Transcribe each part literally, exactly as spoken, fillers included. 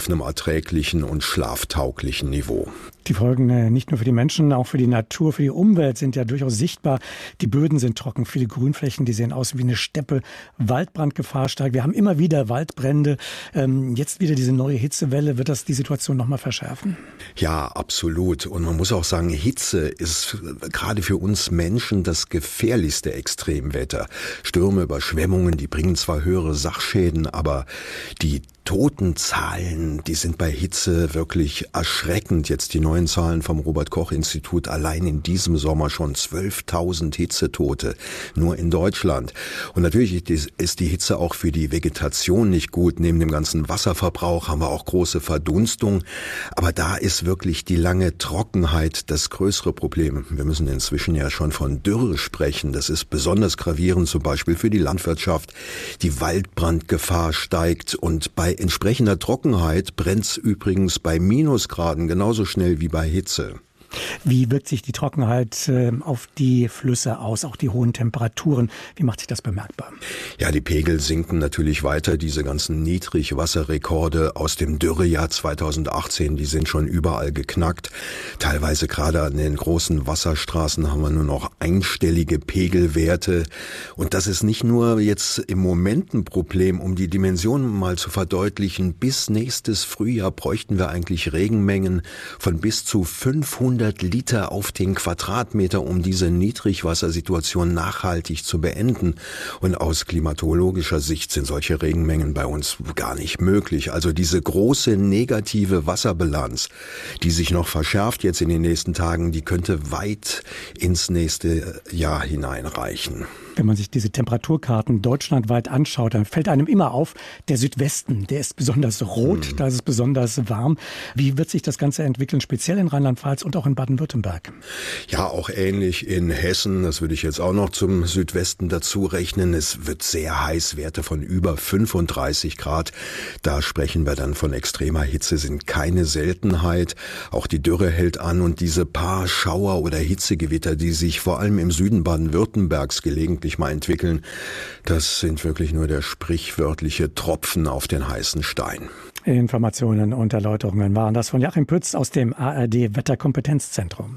auf einem erträglichen und schlaftauglichen Niveau. Die Folgen äh, nicht nur für die Menschen, auch für die Natur, für die Umwelt sind ja durchaus sichtbar. Die Böden sind trocken, viele Grünflächen, die sehen aus wie eine Steppe. Waldbrandgefahr steigt. Wir haben immer wieder Waldbrände. Ähm, jetzt wieder diese neue Hitzewelle. Wird das die Situation noch mal verschärfen? Ja, absolut. Und man muss auch sagen, Hitze ist gerade für uns Menschen das gefährlichste Extremwetter. Stürme, Überschwemmungen, die bringen zwar höhere Sachschäden, aber die Totenzahlen, die sind bei Hitze wirklich erschreckend. Jetzt die neuen Zahlen vom Robert-Koch-Institut. Allein in diesem Sommer schon zwölftausend Hitzetote. Nur in Deutschland. Und natürlich ist die Hitze auch für die Vegetation nicht gut. Neben dem ganzen Wasserverbrauch haben wir auch große Verdunstung. Aber da ist wirklich die lange Trockenheit das größere Problem. Wir müssen inzwischen ja schon von Dürre sprechen. Das ist besonders gravierend, zum Beispiel für die Landwirtschaft. Die Waldbrandgefahr steigt und bei entsprechender Trockenheit brennt's übrigens bei Minusgraden genauso schnell wie bei Hitze. Wie wirkt sich die Trockenheit äh, auf die Flüsse aus, auch die hohen Temperaturen? Wie macht sich das bemerkbar? Ja, die Pegel sinken natürlich weiter. Diese ganzen Niedrigwasserrekorde aus dem Dürrejahr zweitausendachtzehn, die sind schon überall geknackt. Teilweise gerade an den großen Wasserstraßen haben wir nur noch einstellige Pegelwerte. Und das ist nicht nur jetzt im Moment ein Problem, um die Dimensionen mal zu verdeutlichen. Bis nächstes Frühjahr bräuchten wir eigentlich Regenmengen von bis zu fünfhundert Liter auf den Quadratmeter, um diese Niedrigwassersituation nachhaltig zu beenden. Und aus klimatologischer Sicht sind solche Regenmengen bei uns gar nicht möglich. Also diese große negative Wasserbilanz, die sich noch verschärft jetzt in den nächsten Tagen, die könnte weit ins nächste Jahr hineinreichen. Wenn man sich diese Temperaturkarten deutschlandweit anschaut, dann fällt einem immer auf, der Südwesten, der ist besonders rot, hm. da ist es besonders warm. Wie wird sich das Ganze entwickeln, speziell in Rheinland-Pfalz und auch in Baden-Württemberg? Ja, auch ähnlich in Hessen, das würde ich jetzt auch noch zum Südwesten dazu rechnen. Es wird sehr heiß, Werte von über fünfunddreißig Grad. Da sprechen wir dann von extremer Hitze, sind keine Seltenheit. Auch die Dürre hält an und diese paar Schauer- oder Hitzegewitter, die sich vor allem im Süden Baden-Württembergs gelegentlich mal entwickeln, das sind wirklich nur der sprichwörtliche Tropfen auf den heißen Stein. Informationen und Erläuterungen waren das von Joachim Pütz aus dem A R D-Wetterkompetenzzentrum.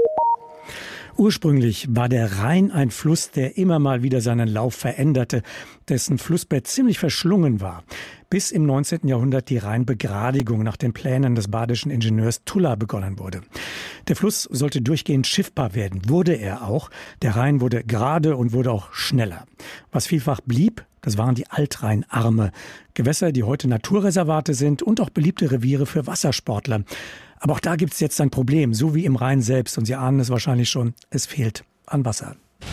Ursprünglich war der Rhein ein Fluss, der immer mal wieder seinen Lauf veränderte, dessen Flussbett ziemlich verschlungen war. Bis im neunzehnten Jahrhundert die Rheinbegradigung nach den Plänen des badischen Ingenieurs Tulla begonnen wurde. Der Fluss sollte durchgehend schiffbar werden, wurde er auch. Der Rhein wurde gerade und wurde auch schneller. Was vielfach blieb, das waren die Altrheinarme. Gewässer, die heute Naturreservate sind und auch beliebte Reviere für Wassersportler. Aber auch da gibt es jetzt ein Problem, so wie im Rhein selbst. Und Sie ahnen es wahrscheinlich schon, es fehlt an Wasser.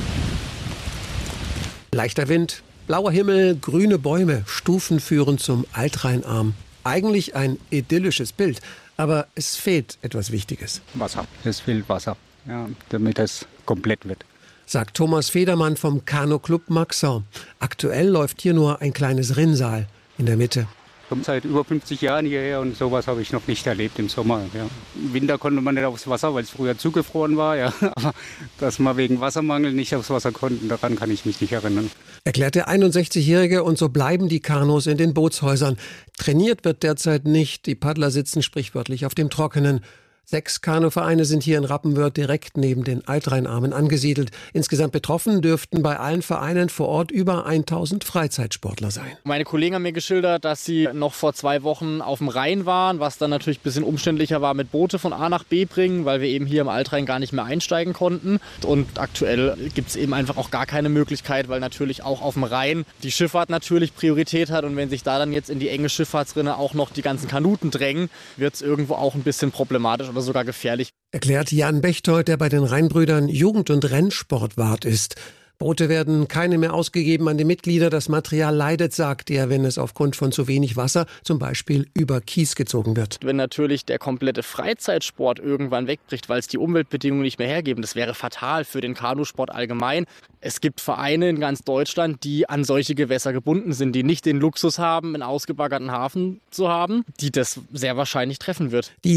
Leichter Wind, blauer Himmel, grüne Bäume, Stufen führen zum Altrheinarm. Eigentlich ein idyllisches Bild, aber es fehlt etwas Wichtiges. Wasser, es fehlt Wasser, ja, damit es komplett wird. Sagt Thomas Federmann vom Kanu-Club Maxau. Aktuell läuft hier nur ein kleines Rinnsal in der Mitte. Ich komme seit über fünfzig Jahren hierher und sowas habe ich noch nicht erlebt im Sommer. Ja. Im Winter konnte man nicht aufs Wasser, weil es früher zugefroren war. Ja. Aber dass man wegen Wassermangel nicht aufs Wasser konnten, daran kann ich mich nicht erinnern. Erklärt der einundsechzigjährige, und so bleiben die Kanus in den Bootshäusern. Trainiert wird derzeit nicht, die Paddler sitzen sprichwörtlich auf dem Trockenen. Sechs Kanuvereine sind hier in Rappenwörth direkt neben den Altrheinarmen angesiedelt. Insgesamt betroffen dürften bei allen Vereinen vor Ort über tausend Freizeitsportler sein. Meine Kollegen haben mir geschildert, dass sie noch vor zwei Wochen auf dem Rhein waren, was dann natürlich ein bisschen umständlicher war mit Boote von A nach B bringen, weil wir eben hier im Altrhein gar nicht mehr einsteigen konnten. Und aktuell gibt es eben einfach auch gar keine Möglichkeit, weil natürlich auch auf dem Rhein die Schifffahrt natürlich Priorität hat. Und wenn sich da dann jetzt in die enge Schifffahrtsrinne auch noch die ganzen Kanuten drängen, wird es irgendwo auch ein bisschen problematisch oder sogar gefährlich. Erklärt Jan Bechtold, der bei den Rheinbrüdern Jugend- und Rennsportwart ist. Boote werden keine mehr ausgegeben an die Mitglieder. Das Material leidet, sagt er, wenn es aufgrund von zu wenig Wasser zum Beispiel über Kies gezogen wird. Wenn natürlich der komplette Freizeitsport irgendwann wegbricht, weil es die Umweltbedingungen nicht mehr hergeben, das wäre fatal für den Kanusport allgemein. Es gibt Vereine in ganz Deutschland, die an solche Gewässer gebunden sind, die nicht den Luxus haben, einen ausgebaggerten Hafen zu haben, die das sehr wahrscheinlich treffen wird. Die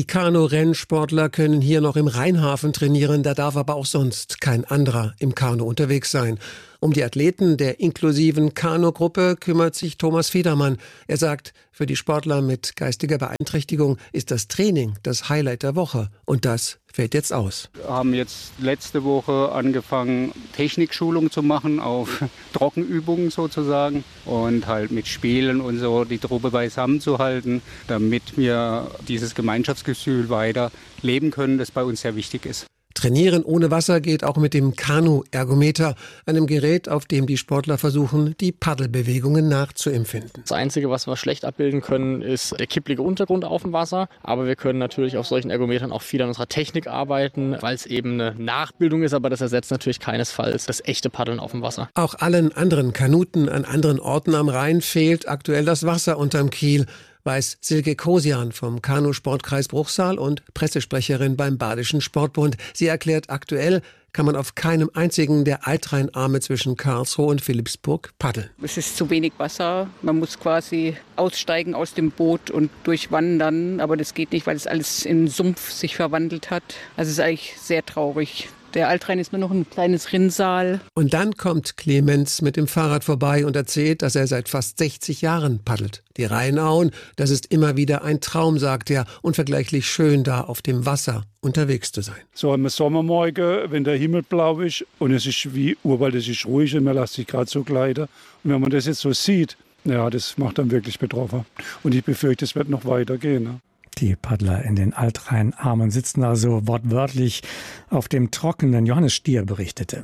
Kanu-Rennsportler können hier noch im Rheinhafen trainieren, da darf aber auch sonst kein anderer im Kanu unterwegs sein. sein. Um die Athleten der inklusiven Kanugruppe kümmert sich Thomas Federmann. Er sagt, für die Sportler mit geistiger Beeinträchtigung ist das Training das Highlight der Woche. Und das fällt jetzt aus. Wir haben jetzt letzte Woche angefangen, Technikschulung zu machen auf Trockenübungen sozusagen und halt mit Spielen und so die Truppe beisammen zu halten, damit wir dieses Gemeinschaftsgefühl weiter leben können, das bei uns sehr wichtig ist. Trainieren ohne Wasser geht auch mit dem Kanu-Ergometer, einem Gerät, auf dem die Sportler versuchen, die Paddelbewegungen nachzuempfinden. Das Einzige, was wir schlecht abbilden können, ist der kipplige Untergrund auf dem Wasser. Aber wir können natürlich auf solchen Ergometern auch viel an unserer Technik arbeiten, weil es eben eine Nachbildung ist. Aber das ersetzt natürlich keinesfalls das echte Paddeln auf dem Wasser. Auch allen anderen Kanuten an anderen Orten am Rhein fehlt aktuell das Wasser unterm Kiel, weiß Silke Kosian vom Kanu-Sportkreis Bruchsal und Pressesprecherin beim Badischen Sportbund. Sie erklärt, aktuell kann man auf keinem einzigen der Altrheinarme zwischen Karlsruhe und Philippsburg paddeln. Es ist zu wenig Wasser. Man muss quasi aussteigen aus dem Boot und durchwandern. Aber das geht nicht, weil es alles in Sumpf sich verwandelt hat. Also es ist eigentlich sehr traurig. Der Altrhein ist nur noch ein kleines Rinnsal. Und dann kommt Clemens mit dem Fahrrad vorbei und erzählt, dass er seit fast sechzig Jahren paddelt. Die Rheinauen, das ist immer wieder ein Traum, sagt er, unvergleichlich schön da auf dem Wasser unterwegs zu sein. So am Sommermorgen, wenn der Himmel blau ist und es ist wie Urwald, es ist ruhig und man lässt sich gerade so gleiten. Und wenn man das jetzt so sieht, ja, das macht dann wirklich betroffen. Und ich befürchte, es wird noch weitergehen. Ne? Die Paddler in den Altrheinarmen sitzen also wortwörtlich auf dem Trockenen. Johannes Stier berichtete.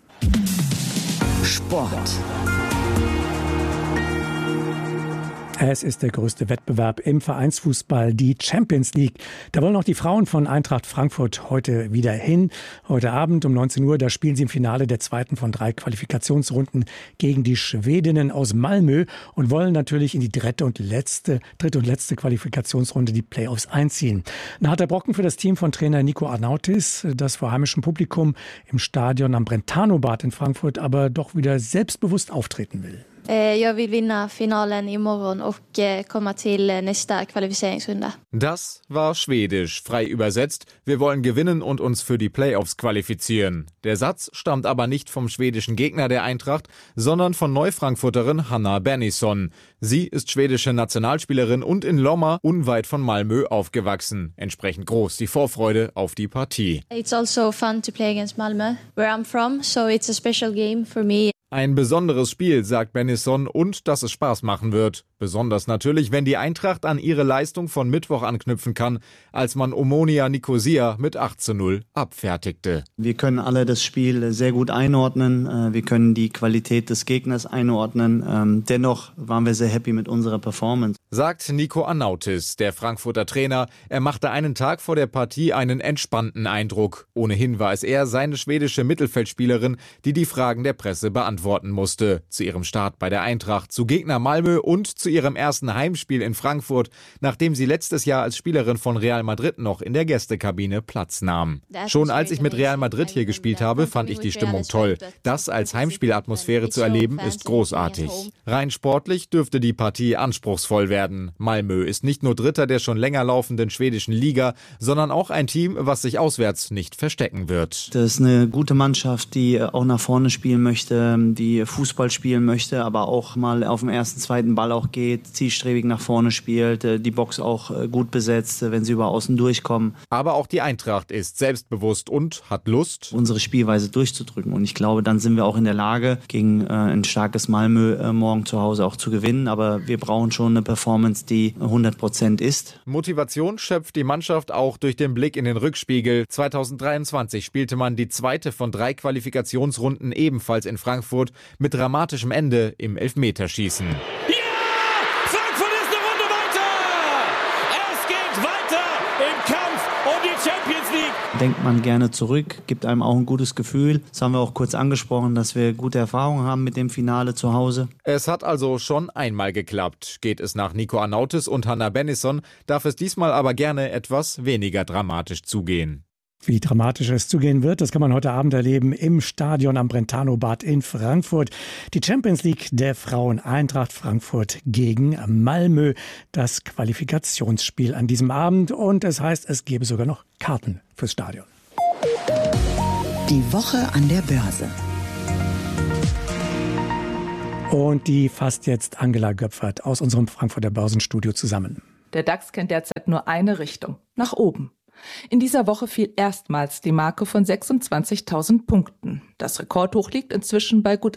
Sport. Es ist der größte Wettbewerb im Vereinsfußball, die Champions League. Da wollen auch die Frauen von Eintracht Frankfurt heute wieder hin. Heute Abend um neunzehn Uhr, da spielen sie im Finale der zweiten von drei Qualifikationsrunden gegen die Schwedinnen aus Malmö und wollen natürlich in die dritte und letzte, dritte und letzte Qualifikationsrunde die Playoffs einziehen. Ein harter Brocken für das Team von Trainer Nico Arnautis, das vor heimischem Publikum im Stadion am Brentano-Bad in Frankfurt aber doch wieder selbstbewusst auftreten will. Jag vill vinna finalen imorgon och komma till nästa Qualificeringsrunde. Das war Schwedisch, frei übersetzt. Wir wollen gewinnen und uns für die Playoffs qualifizieren. Der Satz stammt aber nicht vom schwedischen Gegner der Eintracht, sondern von Neufrankfurterin Hanna Bennison. Sie ist schwedische Nationalspielerin und in Lomma, unweit von Malmö, aufgewachsen. Entsprechend groß die Vorfreude auf die Partie. It's also fun to play against Malmö, where I'm from, so it's a special game for me. Ein besonderes Spiel, sagt Bennison, und dass es Spaß machen wird. Besonders natürlich, wenn die Eintracht an ihre Leistung von Mittwoch anknüpfen kann, als man Omonia Nicosia mit acht zu null abfertigte. Wir können alle das Spiel sehr gut einordnen. Wir können die Qualität des Gegners einordnen. Dennoch waren wir sehr happy mit unserer Performance. Sagt Nico Arnautis, der Frankfurter Trainer. Er machte einen Tag vor der Partie einen entspannten Eindruck. Ohnehin war es er, seine schwedische Mittelfeldspielerin, die die Fragen der Presse beantworten musste. Zu ihrem Start bei der Eintracht, zu Gegner Malmö und zu ihrem ersten Heimspiel in Frankfurt, nachdem sie letztes Jahr als Spielerin von Real Madrid noch in der Gästekabine Platz nahm. Schon als ich mit Real Madrid hier gespielt habe, fand ich die Stimmung toll. Das als Heimspielatmosphäre zu erleben, ist großartig. Rein sportlich dürfte die Partie anspruchsvoll werden. Malmö ist nicht nur Dritter der schon länger laufenden schwedischen Liga, sondern auch ein Team, was sich auswärts nicht verstecken wird. Das ist eine gute Mannschaft, die auch nach vorne spielen möchte, die Fußball spielen möchte, aber auch mal auf dem ersten, zweiten Ball auch geht, zielstrebig nach vorne spielt, die Box auch gut besetzt, wenn sie über außen durchkommen. Aber auch die Eintracht ist selbstbewusst und hat Lust, unsere Spielweise durchzudrücken. Und ich glaube, dann sind wir auch in der Lage, gegen äh, ein starkes Malmö äh, morgen zu Hause auch zu gewinnen. Aber wir brauchen schon eine Performance, die hundert Prozent ist. Motivation schöpft die Mannschaft auch durch den Blick in den Rückspiegel. zweitausenddreiundzwanzig spielte man die zweite von drei Qualifikationsrunden ebenfalls in Frankfurt mit dramatischem Ende im Elfmeterschießen. Denkt man gerne zurück, gibt einem auch ein gutes Gefühl. Das haben wir auch kurz angesprochen, dass wir gute Erfahrungen haben mit dem Finale zu Hause. Es hat also schon einmal geklappt. Geht es nach Nico Arnautis und Hanna Bennison, darf es diesmal aber gerne etwas weniger dramatisch zugehen. Wie dramatisch es zugehen wird, das kann man heute Abend erleben im Stadion am Brentano-Bad in Frankfurt. Die Champions League der Frauen, Eintracht Frankfurt gegen Malmö. Das Qualifikationsspiel an diesem Abend. Und es heißt, es gäbe sogar noch Karten fürs Stadion. Die Woche an der Börse. Und die fasst jetzt Angela Göpfert aus unserem Frankfurter Börsenstudio zusammen. Der DAX kennt derzeit nur eine Richtung, nach oben. In dieser Woche fiel erstmals die Marke von sechsundzwanzigtausend Punkten. Das Rekordhoch liegt inzwischen bei gut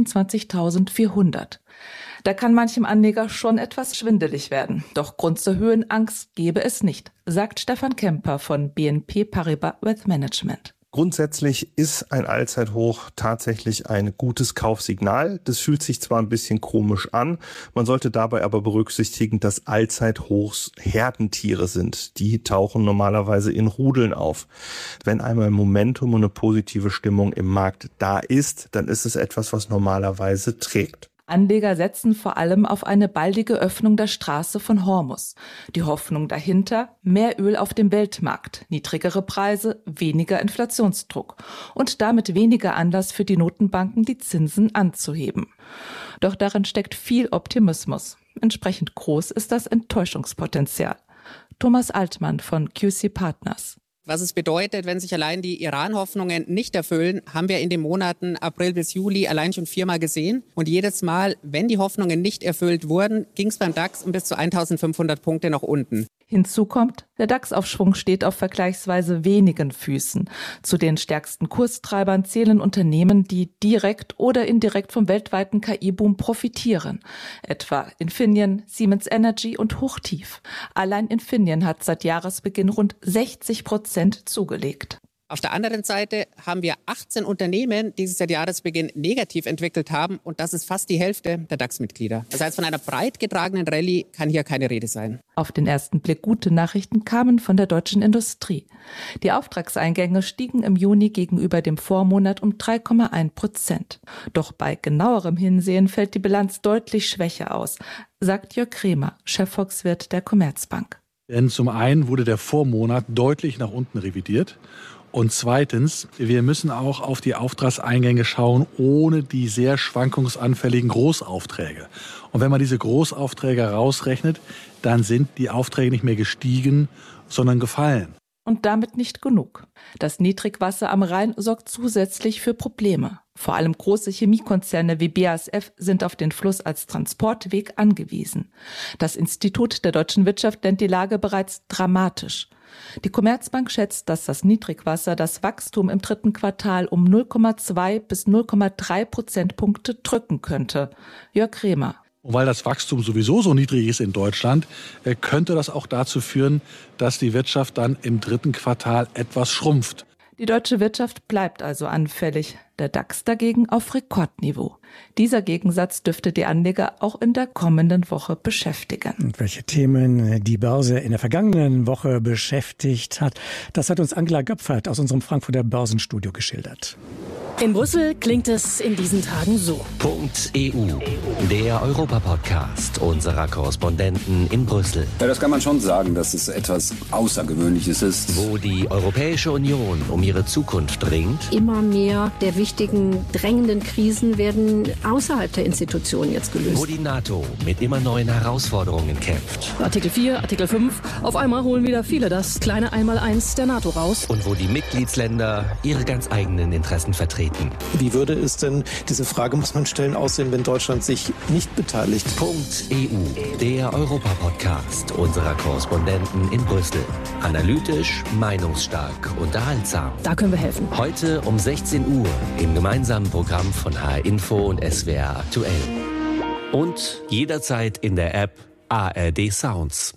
sechsundzwanzigtausendvierhundert. Da kann manchem Anleger schon etwas schwindelig werden. Doch Grund zur Höhenangst gebe es nicht, sagt Stefan Kemper von B N P Paribas Wealth Management. Grundsätzlich ist ein Allzeithoch tatsächlich ein gutes Kaufsignal. Das fühlt sich zwar ein bisschen komisch an, man sollte dabei aber berücksichtigen, dass Allzeithochs Herdentiere sind. Die tauchen normalerweise in Rudeln auf. Wenn einmal Momentum und eine positive Stimmung im Markt da ist, dann ist es etwas, was normalerweise trägt. Anleger setzen vor allem auf eine baldige Öffnung der Straße von Hormuz. Die Hoffnung dahinter: mehr Öl auf dem Weltmarkt, niedrigere Preise, weniger Inflationsdruck und damit weniger Anlass für die Notenbanken, die Zinsen anzuheben. Doch darin steckt viel Optimismus. Entsprechend groß ist das Enttäuschungspotenzial. Thomas Altmann von Q C Partners. Was es bedeutet, wenn sich allein die Iran-Hoffnungen nicht erfüllen, haben wir in den Monaten April bis Juli allein schon viermal gesehen. Und jedes Mal, wenn die Hoffnungen nicht erfüllt wurden, ging es beim DAX um bis zu eintausendfünfhundert Punkte nach unten. Hinzu kommt, der DAX-Aufschwung steht auf vergleichsweise wenigen Füßen. Zu den stärksten Kurstreibern zählen Unternehmen, die direkt oder indirekt vom weltweiten K I-Boom profitieren. Etwa Infineon, Siemens Energy und Hochtief. Allein Infineon hat seit Jahresbeginn rund sechzig Prozent zugelegt. Auf der anderen Seite haben wir achtzehn Unternehmen, die sich seit Jahresbeginn negativ entwickelt haben, und das ist fast die Hälfte der DAX-Mitglieder. Das heißt, von einer breit getragenen Rallye kann hier keine Rede sein. Auf den ersten Blick gute Nachrichten kamen von der deutschen Industrie. Die Auftragseingänge stiegen im Juni gegenüber dem Vormonat um drei Komma eins Prozent. Doch bei genauerem Hinsehen fällt die Bilanz deutlich schwächer aus, sagt Jörg Kremer, Chefvolkswirt der Commerzbank. Denn zum einen wurde der Vormonat deutlich nach unten revidiert. Und zweitens, wir müssen auch auf die Auftragseingänge schauen, ohne die sehr schwankungsanfälligen Großaufträge. Und wenn man diese Großaufträge rausrechnet, dann sind die Aufträge nicht mehr gestiegen, sondern gefallen. Und damit nicht genug. Das Niedrigwasser am Rhein sorgt zusätzlich für Probleme. Vor allem große Chemiekonzerne wie B A S F sind auf den Fluss als Transportweg angewiesen. Das Institut der deutschen Wirtschaft nennt die Lage bereits dramatisch. Die Commerzbank schätzt, dass das Niedrigwasser das Wachstum im dritten Quartal um null Komma zwei bis null Komma drei Prozentpunkte drücken könnte. Jörg Kremer. Und weil das Wachstum sowieso so niedrig ist in Deutschland, könnte das auch dazu führen, dass die Wirtschaft dann im dritten Quartal etwas schrumpft. Die deutsche Wirtschaft bleibt also anfällig, der DAX dagegen auf Rekordniveau. Dieser Gegensatz dürfte die Anleger auch in der kommenden Woche beschäftigen. Und welche Themen die Börse in der vergangenen Woche beschäftigt hat, das hat uns Angela Göpfert aus unserem Frankfurter Börsenstudio geschildert. In Brüssel klingt es in diesen Tagen so. Punkt E U, der Europa-Podcast unserer Korrespondenten in Brüssel. Ja, das kann man schon sagen, dass es etwas Außergewöhnliches ist. Wo die Europäische Union um ihre Zukunft ringt. Immer mehr der wichtigen, drängenden Krisen werden außerhalb der Institutionen jetzt gelöst. Wo die NATO mit immer neuen Herausforderungen kämpft. Artikel vier, Artikel fünf, auf einmal holen wieder viele das kleine Einmaleins der NATO raus. Und wo die Mitgliedsländer ihre ganz eigenen Interessen vertreten. Wie würde es denn, diese Frage muss man stellen, aussehen, wenn Deutschland sich nicht beteiligt? Punkt E U, der Europa-Podcast unserer Korrespondenten in Brüssel. Analytisch, meinungsstark, unterhaltsam. Da können wir helfen. Heute um sechzehn Uhr im gemeinsamen Programm von H R Info und S W R aktuell. Und jederzeit in der App A R D Sounds.